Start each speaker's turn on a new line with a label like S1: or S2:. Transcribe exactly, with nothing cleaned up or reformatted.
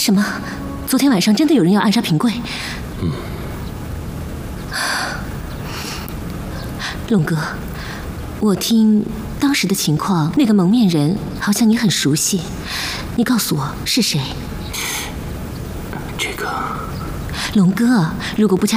S1: 什么？昨天晚上真的有人要暗杀平贵？
S2: 嗯。
S1: 龙哥，我听当时的情况，那个蒙面人好像你很熟悉，你告诉我是谁？
S2: 这个，
S1: 龙哥，如果不加